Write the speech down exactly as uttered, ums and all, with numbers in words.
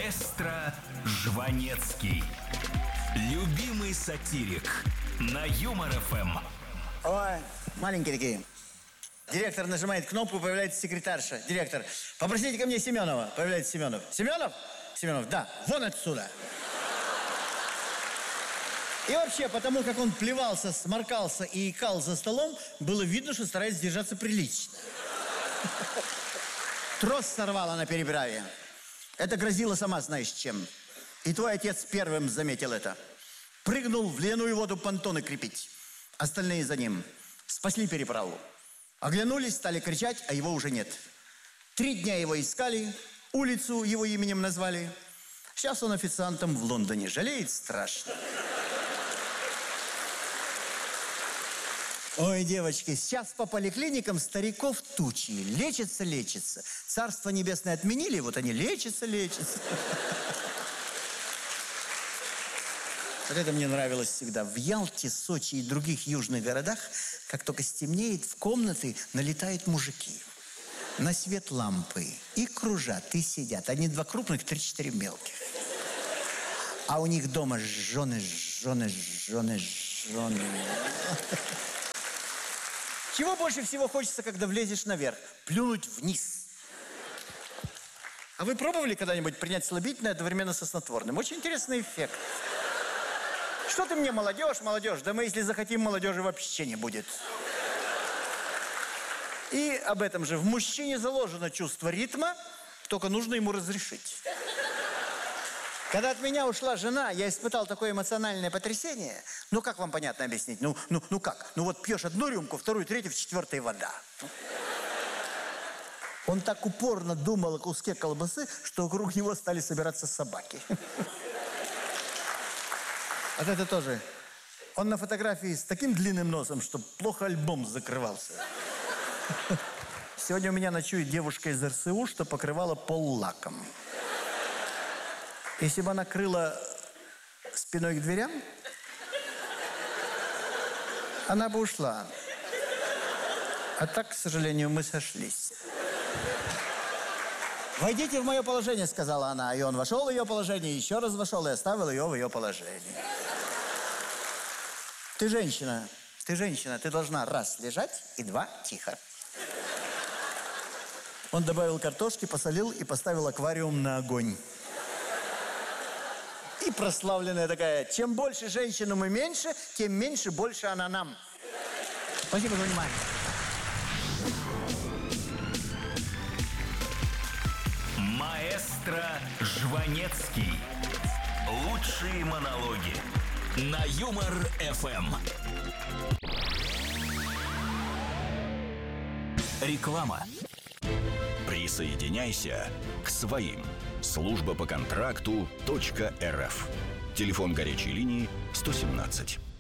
Маэстро Жванецкий. Любимый сатирик на Юмор эф эм. Ой, маленькие такие. Директор нажимает кнопку, появляется секретарша. Директор, попросите ко мне Семенова. Появляется Семенов. Семенов? Семенов, да, вон отсюда. И вообще, потому как он плевался, сморкался и икал за столом, было видно, что старается держаться прилично. Трос сорвала на переправе. Это грозило сама знаешь чем. И твой отец первым заметил это. Прыгнул в ледяную воду понтоны крепить. Остальные за ним. Спасли переправу. Оглянулись, стали кричать, а его уже нет. Три дня его искали, улицу его именем назвали. Сейчас он официантом в Лондоне. Жалеет страшно. Ой, девочки, сейчас по поликлиникам стариков тучи. Лечатся, лечатся. Царство небесное отменили, вот они лечатся, лечатся. Вот это мне нравилось всегда. В Ялте, Сочи и других южных городах, как только стемнеет, в комнаты налетают мужики. На свет лампы. И кружат, и сидят. Они два крупных, три-четыре мелких. А у них дома жены, жены, жены, жены. Чего больше всего хочется, когда влезешь наверх? Плюнуть вниз. А вы пробовали когда-нибудь принять слабительное одновременно со снотворным? Очень интересный эффект. Что ты мне, молодежь, молодежь? Да мы, если захотим, молодежи вообще не будет. И об этом же. В мужчине заложено чувство ритма, только нужно ему разрешить. Когда от меня ушла жена, я испытал такое эмоциональное потрясение. Ну, как вам понятно объяснить? Ну, ну, ну как? Ну, вот пьешь одну рюмку, вторую, третью, в четвертой вода. Он так упорно думал о куске колбасы, что вокруг него стали собираться собаки. Вот это тоже. Он на фотографии с таким длинным носом, что плохо альбом закрывался. Сегодня у меня ночует девушка из эр эс у, что покрывала пол лаком. Если бы она крыла спиной к дверям, она бы ушла. А так, к сожалению, мы сошлись. «Войдите в мое положение», — сказала она. И он вошел в ее положение, еще раз вошел и оставил ее в ее положении. Ты женщина, ты женщина, ты должна раз лежать и два тихо. Он добавил картошки, посолил и поставил аквариум на огонь. И прославленная такая: чем больше женщину мы меньше, тем меньше больше она нам. Спасибо за внимание. Маэстро Жванецкий. Лучшие монологи на Юмор эф эм. Реклама. Присоединяйся к своим. Служба по контракту .РФ. Телефон горячей линии сто семнадцать.